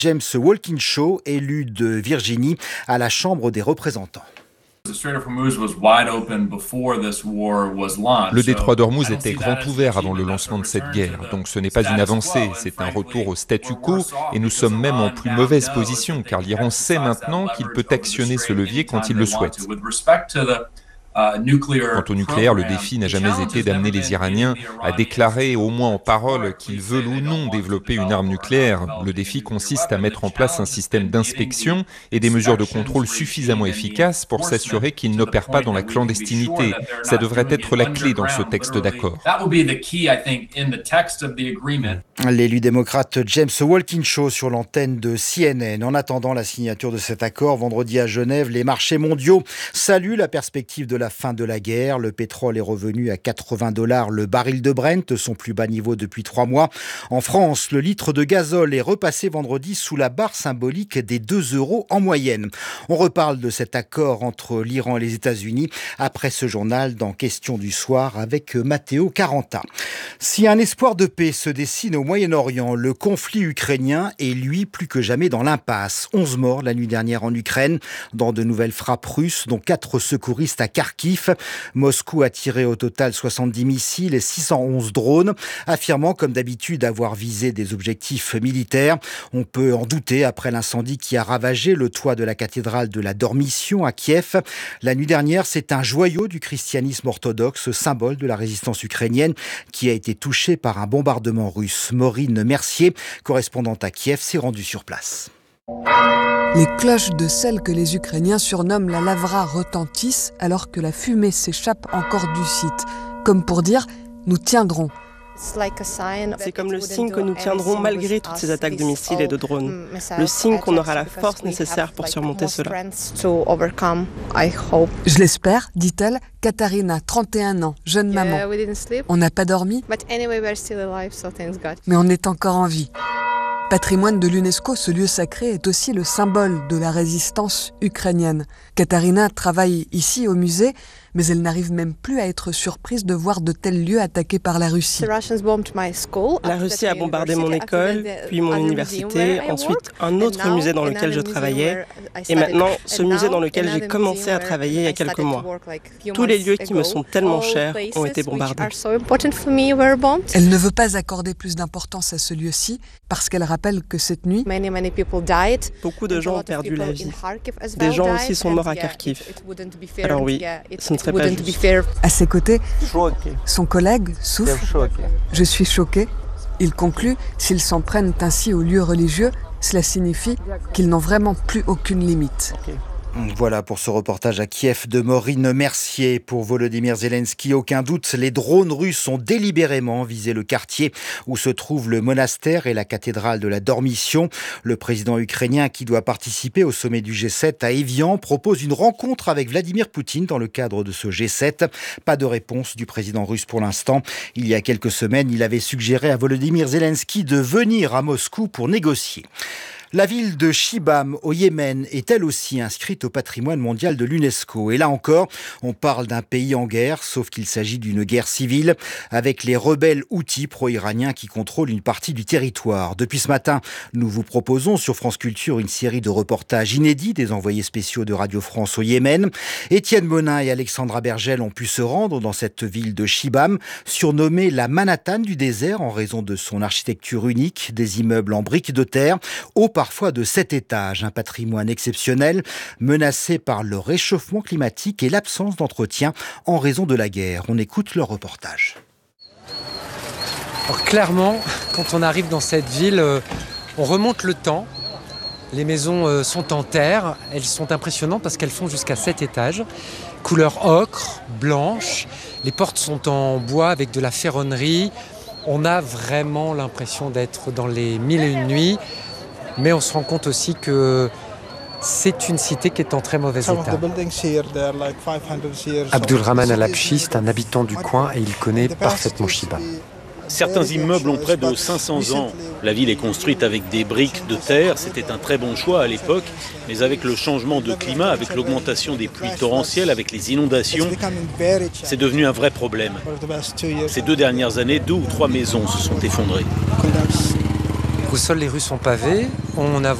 James Walkinshaw, élu de Virginie à la Chambre des représentants. Le détroit d'Ormuz était grand ouvert avant le lancement de cette guerre, donc ce n'est pas une avancée, c'est un retour au statu quo et nous sommes même en plus mauvaise position car l'Iran sait maintenant qu'il peut actionner ce levier quand il le souhaite. Quant au nucléaire, le défi n'a jamais été d'amener les Iraniens à déclarer, au moins en parole, qu'ils veulent ou non développer une arme nucléaire. Le défi consiste à mettre en place un système d'inspection et des mesures de contrôle suffisamment efficaces pour s'assurer qu'ils n'opèrent pas dans la clandestinité. Ça devrait être la clé dans ce texte d'accord. L'élu démocrate James Walkinshaw sur l'antenne de CNN. En attendant la signature de cet accord, vendredi à Genève, les marchés mondiaux saluent la perspective de la fin de la guerre. Le pétrole est revenu à $80 le baril de Brent, son plus bas niveau depuis 3 mois. En France, le litre de gazole est repassé vendredi sous la barre symbolique des 2 € en moyenne. On reparle de cet accord entre l'Iran et les États-Unis après ce journal dans Question du soir avec Matteo Caranta. Si un espoir de paix se dessine au Moyen-Orient, le conflit ukrainien est lui plus que jamais dans l'impasse. 11 morts la nuit dernière en Ukraine dans de nouvelles frappes russes, dont 4 secouristes à Kharkiv. Moscou a tiré au total 70 missiles et 611 drones, affirmant comme d'habitude avoir visé des objectifs militaires. On peut en douter après l'incendie qui a ravagé le toit de la cathédrale de la Dormition à Kiev. La nuit dernière, c'est un joyau du christianisme orthodoxe, symbole de la résistance ukrainienne, qui a été touché par un bombardement russe. Maureen Mercier, correspondante à Kiev, s'est rendue sur place. Les cloches de celle que les Ukrainiens surnomment la Lavra retentissent alors que la fumée s'échappe encore du site. Comme pour dire, nous tiendrons. C'est comme le signe que nous tiendrons malgré toutes ces attaques de missiles et de drones. Le signe qu'on aura la force nécessaire pour surmonter cela. Je l'espère, dit-elle, Katharina, 31 ans, jeune maman. On n'a pas dormi, mais on est encore en vie. Patrimoine de l'UNESCO, ce lieu sacré est aussi le symbole de la résistance ukrainienne. Katharina travaille ici au musée, mais elle n'arrive même plus à être surprise de voir de tels lieux attaqués par la Russie. La Russie a bombardé mon école, puis mon université, ensuite un autre musée dans lequel je travaillais, et maintenant ce musée dans lequel j'ai commencé à travailler il y a quelques mois. Tous les lieux qui me sont tellement chers ont été bombardés. Elle ne veut pas accorder plus d'importance à ce lieu-ci, parce qu'elle rappelle que cette nuit, beaucoup de gens ont perdu la vie. Des gens aussi sont morts à Kharkiv. Alors oui, ce ne serait pas juste. À ses côtés, son collègue souffle. Je suis choqué. Il conclut, s'ils s'en prennent ainsi aux lieux religieux, cela signifie qu'ils n'ont vraiment plus aucune limite. Voilà pour ce reportage à Kiev de Maureen Mercier. Pour Volodymyr Zelensky, aucun doute, les drones russes ont délibérément visé le quartier où se trouve le monastère et la cathédrale de la Dormition. Le président ukrainien, qui doit participer au sommet du G7 à Évian, propose une rencontre avec Vladimir Poutine dans le cadre de ce G7. Pas de réponse du président russe pour l'instant. Il y a quelques semaines, il avait suggéré à Volodymyr Zelensky de venir à Moscou pour négocier. La ville de Shibam au Yémen est elle aussi inscrite au patrimoine mondial de l'UNESCO. Et là encore, on parle d'un pays en guerre, sauf qu'il s'agit d'une guerre civile, avec les rebelles houthis pro-iraniens qui contrôlent une partie du territoire. Depuis ce matin, nous vous proposons sur France Culture une série de reportages inédits des envoyés spéciaux de Radio France au Yémen. Étienne Monin et Alexandra Bergel ont pu se rendre dans cette ville de Shibam, surnommée la Manhattan du désert en raison de son architecture unique, des immeubles en briques de terre, parfois de 7 étages, un patrimoine exceptionnel menacé par le réchauffement climatique et l'absence d'entretien en raison de la guerre. On écoute leur reportage. Alors clairement, quand on arrive dans cette ville, on remonte le temps. Les maisons sont en terre, elles sont impressionnantes parce qu'elles font jusqu'à 7 étages. Couleur ocre, blanche, les portes sont en bois avec de la ferronnerie. On a vraiment l'impression d'être dans les 1001 nuits. Mais on se rend compte aussi que c'est une cité qui est en très mauvais état. Abdulrahman Al-Abshi, c'est un habitant du coin et il connaît parfaitement Shibam. Certains immeubles ont près de 500 ans. La ville est construite avec des briques de terre. C'était un très bon choix à l'époque. Mais avec le changement de climat, avec l'augmentation des pluies torrentielles, avec les inondations, c'est devenu un vrai problème. Ces 2 dernières années, 2 ou 3 maisons se sont effondrées. Au sol, les rues sont pavées. On a